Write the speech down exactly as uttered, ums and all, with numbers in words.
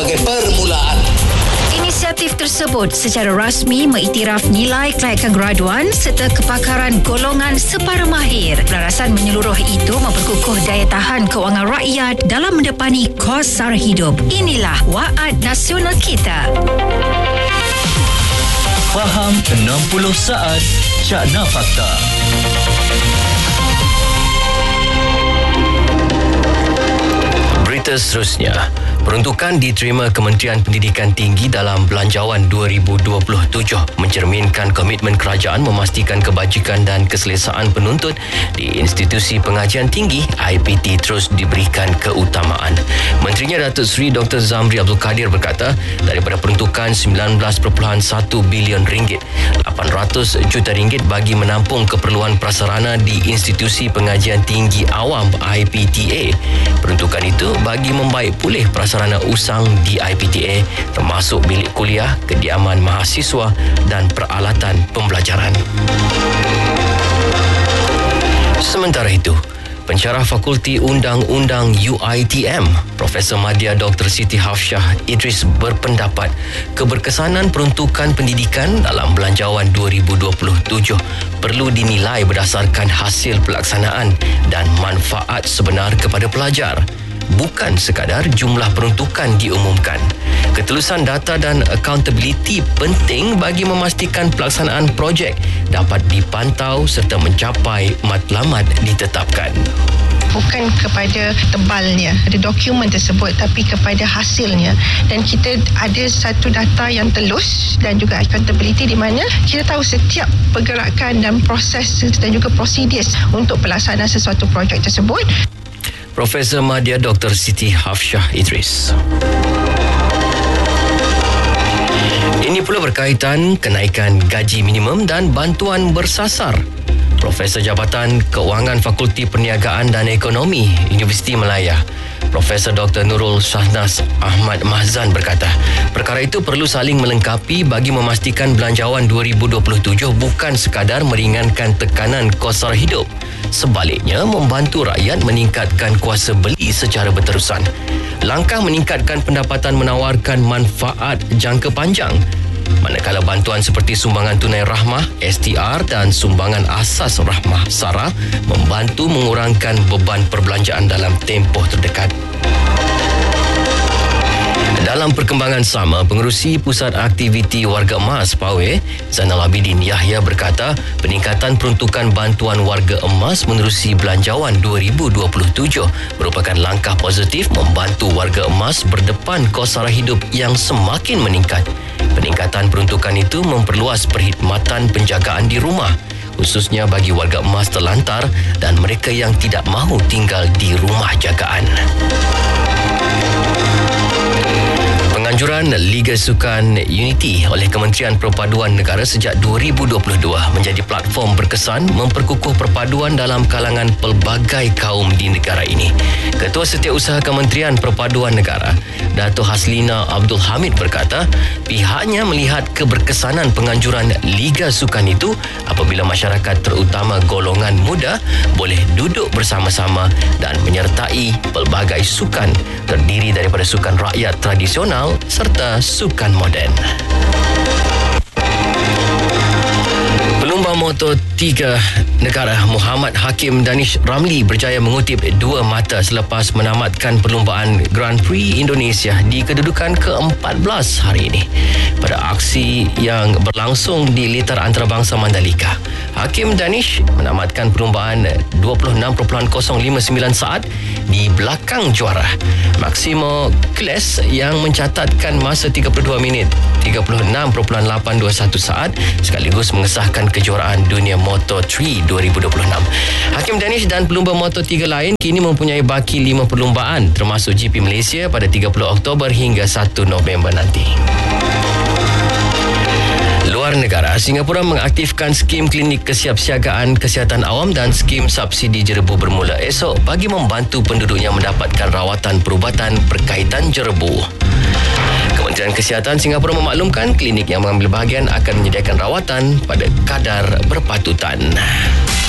sebagai permulaan. Inisiatif tersebut secara rasmi mengiktiraf nilai kelayakan graduan serta kepakaran golongan separa mahir. Pelarasan menyeluruh itu memperkukuh daya tahan kewangan rakyat dalam mendepani kos sara hidup. Inilah Waad Nasional kita. Faham enam puluh saat Cakna Fakta. Berita seterusnya. Peruntukan diterima Kementerian Pendidikan Tinggi dalam Belanjawan dua ribu dua puluh tujuh mencerminkan komitmen kerajaan memastikan kebajikan dan keselesaan penuntut di institusi pengajian tinggi I P T terus diberikan keutamaan. Menterinya Datuk Seri Doktor Zamri Abdul Kadir berkata, daripada peruntukan sembilan belas perpuluhan satu bilion ringgit, lapan ratus juta ringgit bagi menampung keperluan prasarana di institusi pengajian tinggi awam I P T A. Peruntukan itu bagi membaik pulih prasarana sarana usang di I P T A termasuk bilik kuliah, kediaman mahasiswa dan peralatan pembelajaran. Sementara itu, Pensyarah Fakulti Undang-Undang U I T M, Profesor Madya Doktor Siti Hafsyah Idris berpendapat keberkesanan peruntukan pendidikan dalam Belanjawan dua ribu dua puluh tujuh perlu dinilai berdasarkan hasil pelaksanaan dan manfaat sebenar kepada pelajar, bukan sekadar jumlah peruntukan diumumkan. Ketulusan data dan accountability penting bagi memastikan pelaksanaan projek dapat dipantau serta mencapai matlamat ditetapkan. Bukan kepada tebalnya, ada dokumen tersebut, tapi kepada hasilnya. Dan kita ada satu data yang telus dan juga accountability di mana kita tahu setiap pergerakan dan proses dan juga prosedur untuk pelaksanaan sesuatu projek tersebut. Profesor Madya Doktor Siti Hafsyah Idris. Ini pula berkaitan kenaikan gaji minimum dan bantuan bersasar. Profesor Jabatan Keuangan Fakulti Perniagaan dan Ekonomi Universiti Malaya, Profesor Doktor Nurul Shahnas Ahmad Mahzan berkata, perkara itu perlu saling melengkapi bagi memastikan Belanjawan dua ribu dua puluh tujuh bukan sekadar meringankan tekanan kos sara hidup, sebaliknya membantu rakyat meningkatkan kuasa beli secara berterusan. Langkah meningkatkan pendapatan menawarkan manfaat jangka panjang, manakala bantuan seperti sumbangan tunai rahmah S T R dan sumbangan asas rahmah S A R A membantu mengurangkan beban perbelanjaan dalam tempoh terdekat. Dalam perkembangan sama, Pengerusi Pusat Aktiviti Warga Emas Pawe, Zainal Abidin Yahya berkata, peningkatan peruntukan bantuan warga emas menerusi Belanjawan dua ribu dua puluh tujuh merupakan langkah positif membantu warga emas berdepan kos sara hidup yang semakin meningkat. Peningkatan peruntukan itu memperluas perkhidmatan penjagaan di rumah, khususnya bagi warga emas terlantar dan mereka yang tidak mahu tinggal di rumah jagaan. Penganjuran Liga Sukan Unity oleh Kementerian Perpaduan Negara sejak dua ribu dua puluh dua menjadi platform berkesan memperkukuh perpaduan dalam kalangan pelbagai kaum di negara ini. Ketua Setiausaha Kementerian Perpaduan Negara, Dato' Haslina Abdul Hamid berkata, pihaknya melihat keberkesanan penganjuran Liga Sukan itu apabila masyarakat terutama golongan muda boleh duduk bersama-sama dan menyertai pelbagai sukan terdiri daripada sukan rakyat tradisional serta sukan moden. Pelumba Moto tiga negara Muhammad Hakim Danish Ramli berjaya mengutip dua mata selepas menamatkan perlumbaan Grand Prix Indonesia di kedudukan ke empat belas hari ini. Pada aksi yang berlangsung di Litar Antarabangsa Mandalika, Hakim Danish menamatkan perlumbaan dua puluh enam perpuluhan kosong lima sembilan saat di belakang juara Maximo Kles yang mencatatkan masa tiga puluh dua minit tiga puluh enam perpuluhan lapan dua satu saat sekaligus mengesahkan kejuaraan dunia Moto tiga dua ribu dua puluh enam. Hakim Danish dan pelumba Moto tiga lain kini mempunyai baki lima perlumbaan termasuk G P Malaysia pada tiga puluh Oktober hingga satu November nanti. Luar negara, Singapura mengaktifkan skim klinik kesiapsiagaan kesihatan awam dan skim subsidi jerebu bermula esok bagi membantu penduduknya mendapatkan rawatan perubatan berkaitan jerebu. Kementerian Kesihatan Singapura memaklumkan klinik yang mengambil bahagian akan menyediakan rawatan pada kadar berpatutan.